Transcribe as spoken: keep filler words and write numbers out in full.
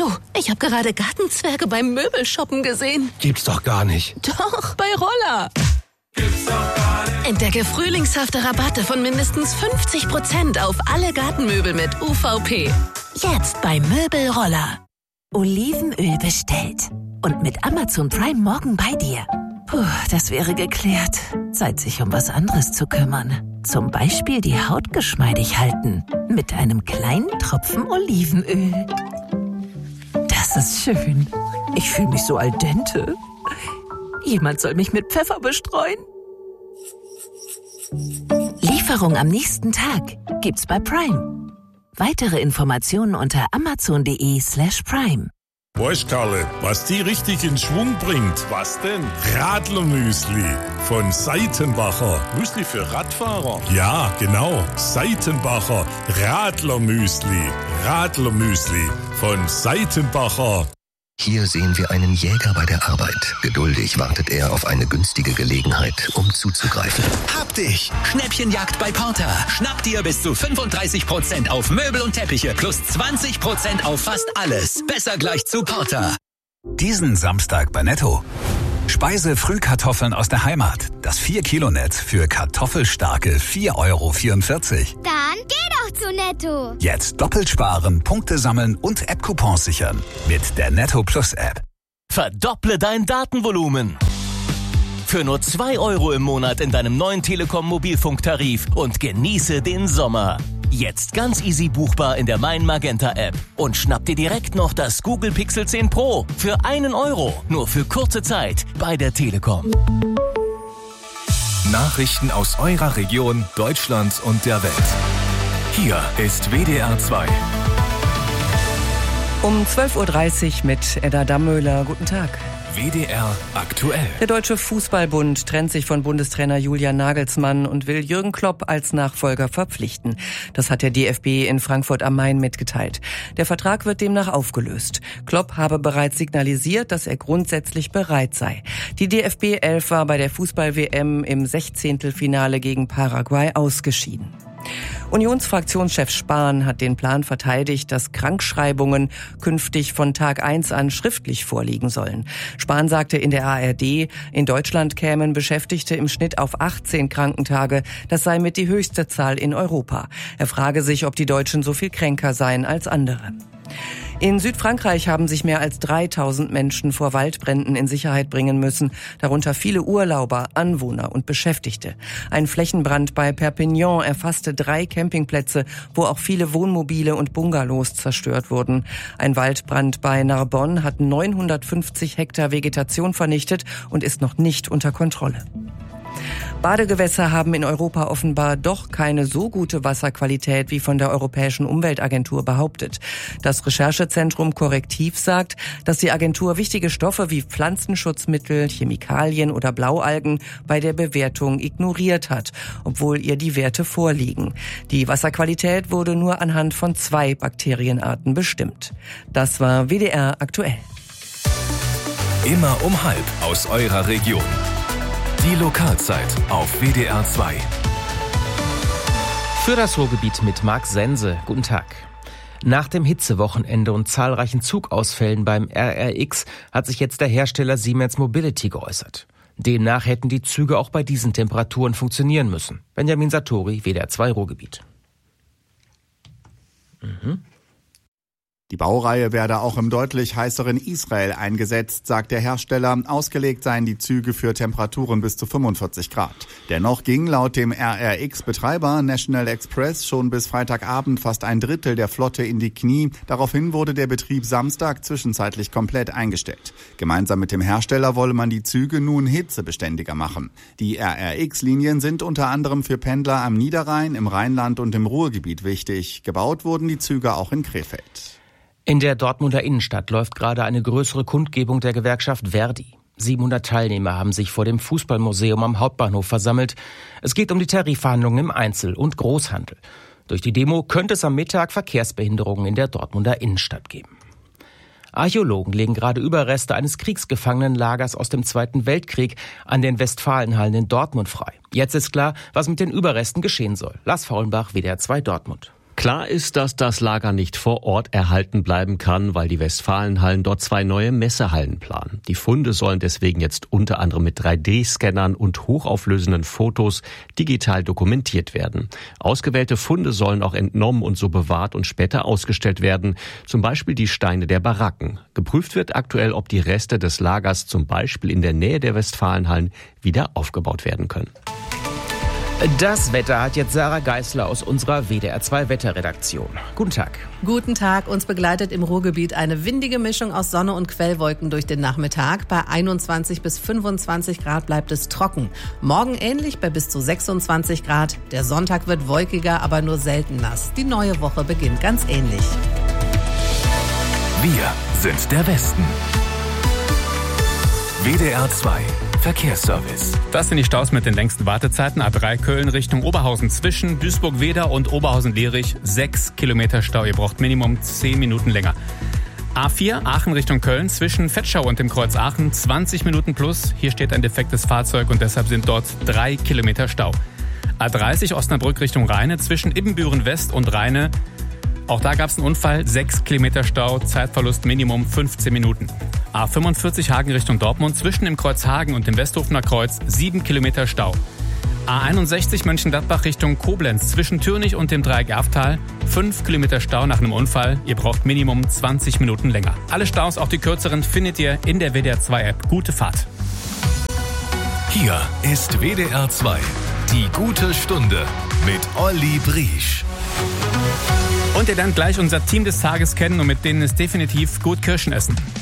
Du, ich habe gerade Gartenzwerge beim Möbelshoppen gesehen. Gibt's doch gar nicht. Doch, bei Roller. Gibt's doch gar nicht. Entdecke frühlingshafte Rabatte von mindestens fünfzig Prozent auf alle Gartenmöbel mit U V P. Jetzt bei Möbelroller. Olivenöl bestellt. Und mit Amazon Prime morgen bei dir. Puh, das wäre geklärt. Zeit, sich um was anderes zu kümmern. Zum Beispiel die Haut geschmeidig halten. Mit einem kleinen Tropfen Olivenöl. Das ist schön. Ich fühle mich so al dente. Jemand soll mich mit Pfeffer bestreuen. Lieferung am nächsten Tag gibt's bei Prime. Weitere Informationen unter amazon.de slash prime. Weißt, Karle, was die richtig in Schwung bringt? Was denn? Radlermüsli von Seitenbacher. Müsli für Radfahrer? Ja, genau. Seitenbacher Radlermüsli. Radlermüsli von Seitenbacher. Hier sehen wir einen Jäger bei der Arbeit. Geduldig wartet er auf eine günstige Gelegenheit, um zuzugreifen. Hab dich! Schnäppchenjagd bei Porter. Schnapp dir bis zu fünfunddreißig Prozent auf Möbel und Teppiche plus zwanzig Prozent auf fast alles. Besser gleich zu Porter. Diesen Samstag bei Netto. Speise-Frühkartoffeln aus der Heimat. Das vier Kilo Netz für kartoffelstarke vier Euro vierundvierzig. Dann geh doch zu Netto. Jetzt doppelt sparen, Punkte sammeln und App-Coupons sichern. Mit der Netto Plus App. Verdopple dein Datenvolumen. Für nur zwei Euro im Monat in deinem neuen Telekom-Mobilfunktarif und genieße den Sommer. Jetzt ganz easy buchbar in der Mein Magenta App. Und schnapp dir direkt noch das Google Pixel zehn Pro für einen Euro. Nur für kurze Zeit bei der Telekom. Nachrichten aus eurer Region, Deutschland und der Welt. Hier ist W D R zwei. Um zwölf Uhr dreißig mit Edda Dammöhler. Guten Tag. W D R aktuell. Der Deutsche Fußballbund trennt sich von Bundestrainer Julian Nagelsmann und will Jürgen Klopp als Nachfolger verpflichten. Das hat der D F B in Frankfurt am Main mitgeteilt. Der Vertrag wird demnach aufgelöst. Klopp habe bereits signalisiert, dass er grundsätzlich bereit sei. Die D F B elf war bei der Fußball-W M im Sechzehntelfinale gegen Paraguay ausgeschieden. Unionsfraktionschef Spahn hat den Plan verteidigt, dass Krankschreibungen künftig von Tag eins an schriftlich vorliegen sollen. Spahn sagte in der A R D, in Deutschland kämen Beschäftigte im Schnitt auf achtzehn Krankentage. Das sei mit die höchste Zahl in Europa. Er frage sich, ob die Deutschen so viel kränker seien als andere. In Südfrankreich haben sich mehr als dreitausend Menschen vor Waldbränden in Sicherheit bringen müssen, darunter viele Urlauber, Anwohner und Beschäftigte. Ein Flächenbrand bei Perpignan erfasste drei Campingplätze, wo auch viele Wohnmobile und Bungalows zerstört wurden. Ein Waldbrand bei Narbonne hat neunhundertfünfzig Hektar Vegetation vernichtet und ist noch nicht unter Kontrolle. Badegewässer haben in Europa offenbar doch keine so gute Wasserqualität wie von der Europäischen Umweltagentur behauptet. Das Recherchezentrum Korrektiv sagt, dass die Agentur wichtige Stoffe wie Pflanzenschutzmittel, Chemikalien oder Blaualgen bei der Bewertung ignoriert hat, obwohl ihr die Werte vorliegen. Die Wasserqualität wurde nur anhand von zwei Bakterienarten bestimmt. Das war W D R aktuell. Immer um halb aus eurer Region. Die Lokalzeit auf W D R zwei. Für das Ruhrgebiet mit Marc Sense. Guten Tag. Nach dem Hitzewochenende und zahlreichen Zugausfällen beim R R X hat sich jetzt der Hersteller Siemens Mobility geäußert. Demnach hätten die Züge auch bei diesen Temperaturen funktionieren müssen. Benjamin Satori, W D R zwei Ruhrgebiet. Mhm. Die Baureihe werde auch im deutlich heißeren Israel eingesetzt, sagt der Hersteller. Ausgelegt seien die Züge für Temperaturen bis zu fünfundvierzig Grad. Dennoch ging laut dem R R X-Betreiber National Express schon bis Freitagabend fast ein Drittel der Flotte in die Knie. Daraufhin wurde der Betrieb Samstag zwischenzeitlich komplett eingestellt. Gemeinsam mit dem Hersteller wolle man die Züge nun hitzebeständiger machen. Die R R X-Linien sind unter anderem für Pendler am Niederrhein, im Rheinland und im Ruhrgebiet wichtig. Gebaut wurden die Züge auch in Krefeld. In der Dortmunder Innenstadt läuft gerade eine größere Kundgebung der Gewerkschaft Verdi. siebenhundert Teilnehmer haben sich vor dem Fußballmuseum am Hauptbahnhof versammelt. Es geht um die Tarifverhandlungen im Einzel- und Großhandel. Durch die Demo könnte es am Mittag Verkehrsbehinderungen in der Dortmunder Innenstadt geben. Archäologen legen gerade Überreste eines Kriegsgefangenenlagers aus dem Zweiten Weltkrieg an den Westfalenhallen in Dortmund frei. Jetzt ist klar, was mit den Überresten geschehen soll. Lars Faulenbach, W D R zwei Dortmund. Klar ist, dass das Lager nicht vor Ort erhalten bleiben kann, weil die Westfalenhallen dort zwei neue Messehallen planen. Die Funde sollen deswegen jetzt unter anderem mit drei D Scannern und hochauflösenden Fotos digital dokumentiert werden. Ausgewählte Funde sollen auch entnommen und so bewahrt und später ausgestellt werden, zum Beispiel die Steine der Baracken. Geprüft wird aktuell, ob die Reste des Lagers zum Beispiel in der Nähe der Westfalenhallen wieder aufgebaut werden können. Das Wetter hat jetzt Sarah Geisler aus unserer W D R zwei Wetterredaktion. Guten Tag. Guten Tag. Uns begleitet im Ruhrgebiet eine windige Mischung aus Sonne und Quellwolken durch den Nachmittag. Bei einundzwanzig bis fünfundzwanzig Grad bleibt es trocken. Morgen ähnlich bei bis zu sechsundzwanzig Grad. Der Sonntag wird wolkiger, aber nur selten nass. Die neue Woche beginnt ganz ähnlich. Wir sind der Westen. W D R zwei Verkehrsservice. Das sind die Staus mit den längsten Wartezeiten. A drei Köln Richtung Oberhausen zwischen Duisburg-Wedau und Oberhausen-Lierich. Sechs Kilometer Stau. Ihr braucht Minimum zehn Minuten länger. A vier Aachen Richtung Köln zwischen Vetschau und dem Kreuz Aachen. zwanzig Minuten plus. Hier steht ein defektes Fahrzeug und deshalb sind dort drei Kilometer Stau. A dreißig Osnabrück Richtung Rheine zwischen Ibbenbüren West und Rheine. Auch da gab es einen Unfall, sechs Kilometer Stau, Zeitverlust Minimum fünfzehn Minuten. A fünfundvierzig Hagen Richtung Dortmund, zwischen dem Kreuz Hagen und dem Westhofener Kreuz, sieben Kilometer Stau. A einundsechzig Mönchengladbach Richtung Koblenz, zwischen Türnich und dem Dreieck Erftal, fünf Kilometer Stau nach einem Unfall. Ihr braucht Minimum zwanzig Minuten länger. Alle Staus, auch die kürzeren, findet ihr in der W D R zwei App. Gute Fahrt. Hier ist W D R zwei, die gute Stunde mit Olli Briesch. Und ihr lernt gleich unser Team des Tages kennen und mit denen ist definitiv gut Kirschen essen.